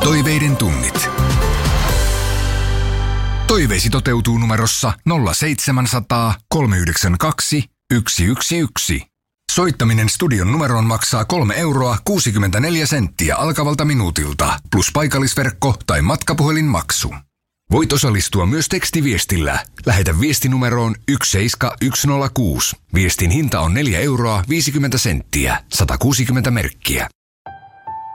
Toiveiden tunnit. Toiveisi toteutuu numerossa 0700 392 111. Soittaminen studion numeroon maksaa 3,64 € alkavalta minuutilta, plus paikallisverkko tai matkapuhelinmaksu. Voit osallistua myös tekstiviestillä. Lähetä viestinumeroon 17106. Viestin hinta on 4,50 €, 160 merkkiä.